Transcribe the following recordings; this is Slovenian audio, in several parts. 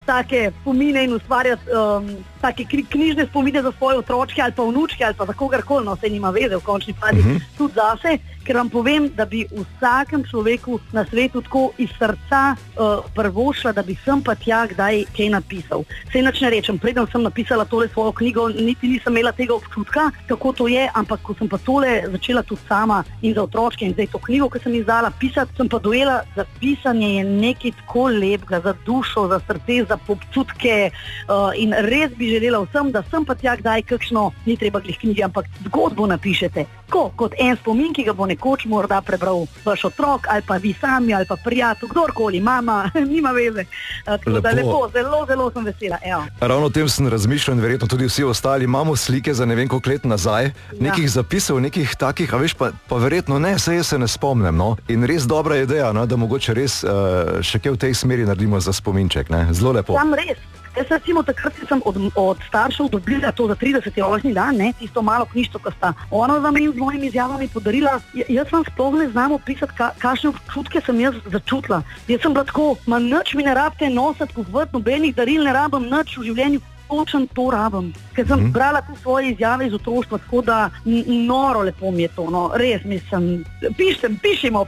take spomine in ustvarjati take knjižne spomine za svoje otročke ali pa vnučke ali pa za kogarkoli, no, se nima veze v končni fazi, tudi zase, ker vam povem, da bi vsakem človeku na svetu tako iz srca prvošla, da bi sem pa tja kdaj kaj napisal. Sej nič ne rečem, preden sem napisala tole svojo knjigo, niti nisem imela tega občutka, kako to je, ampak ko sem pa tole začela tudi sama in za otročke in zdaj to knjigo, ki sem izdala pisati, sem pa dojela, da pisanje je nekaj tako lepega za dušo, za srce, za občutke in res bi želela vsem, da sem pa tja kdaj kakšno, ni treba glih knjige, ampak zgodbo napišete. Tako, kot en spomin, ki ga bo nekoč morda prebral vaš otrok, ali pa vi sami, ali pa prijatelj, kdorkoli, mama, nima veze. Tako da lepo, zelo, zelo sem vesela. Evo. Ravno o tem sem razmišljal in verjetno tudi vsi ostali. Imamo slike za ne vem koliko let nazaj, nekih zapisov, nekih takih, a veš, pa verjetno ne, saj jaz se ne spomnim, no. In res dobra ideja, no, da mogoče res še kaj v tej smeri naredimo za spominček, ne. Zelo lepo. Sam res. Jaz recimo takrat sem od staršev dobila to za 30. rojstni dan, ne, tisto malo knjižco, ko sta ona za me z mojimi izjavami podarila. Jaz vam sploh ne znam opisati, kakšne občutke sem jaz začutila. Jaz sem bila tako, nič mi ne rabite nositi, kupovati nobenih daril ne rabim, nič v življenju, točno to rabim. Ker sem brala tu svoje izjave iz otroštva, tako da noro lepo mi je to, no, res mislim, pišimo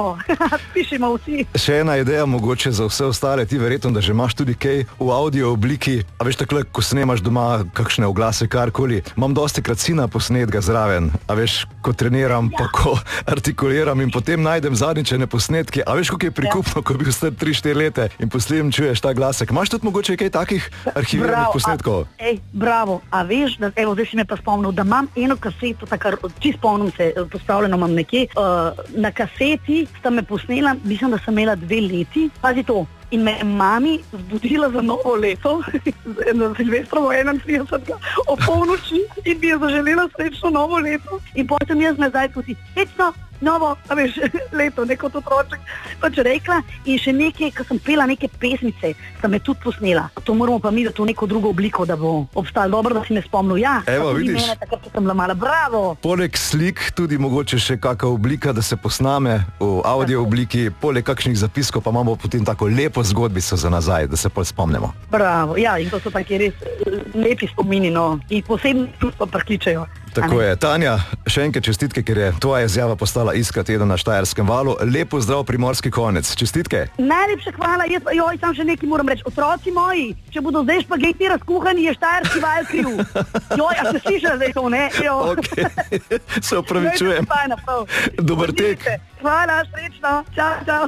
vsi. Še ena ideja mogoče za vse ostale, ti verjetno, da že imaš tudi kaj v audio obliki, a veš takole, ko snemaš doma kakšne oglase, karkoli, imam dosti krat sina posnetega zraven, a veš, ko treniram, pa ko artikuliram in potem najdem zadnjičene posnetke, a veš, koliko je prikupno, ko bi vstal 3-4 leta in poslednjem čuješ ta glasek. Imaš tudi mogoče kaj takih arhiviranih posnetkov? Bravo. A veš, da, evo, zdaj si me pa spomnil, da imam eno kaseto, takar, čisto spomnim se, postavljeno imam nekje, na kaseti sta me posnela, mislim, da sem imela 2 leti, pazi to, in me mami zbudila za novo leto, na Silvestrovo 31. o polnoči in bi je zaželela srečno novo leto in potem sem jaz nazaj tudi, novo, a veš, leto, neko otroček, pač rekla in še nekaj, ko sem pela neke pesmice, sta me tudi posnela. To moramo pa mi dati v neko drugo obliko, da bo obstajalo. Dobro, da si me spomnil. Ja, evo, vidiš. Mene, takrat, ko sem bila mala. Bravo! Poleg slik tudi mogoče še kakšna oblika, da se posname v audio obliki, poleg kakšnih zapiskov pa imamo potem tako lepo zgodbico za nazaj, da se pol spomnimo. Bravo, ja, in to so taki res lepi spomini, no, in posebno čustva prikličajo. Tako je. Tanja, še enkrat čestitke, ker je tvoja izjava postala iskra tedna na Štajerskem valu. Lepo zdrav primorski konec. Čestitke. Najlepša hvala. Joj, sam še nekaj moram reči. Otroci moji, če bodo zdaj špageti razkuhani, je Štajerski val kriv. Joj, a se sliša zdaj to, ne? Okay. Se opravičujem. Dober tek. Hvala, srečno. Čau.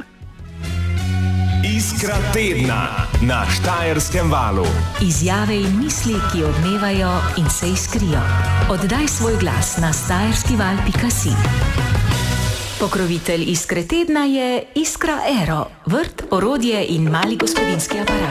Iskra tedna na Štajerskem valu. Izjave in misli, ki odmevajo in se iskrijo. Oddaj svoj glas na stajerskival.si. Pokrovitelj Iskre tedna je Iskra Aero, vrt, orodje in mali gospodinjski aparat.